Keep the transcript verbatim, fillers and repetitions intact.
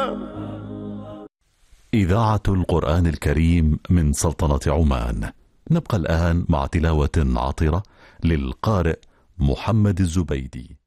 إذاعة القرآن الكريم من سلطنة عمان. نبقى الآن مع تلاوة عطرة للقارئ محمد الزبيدي.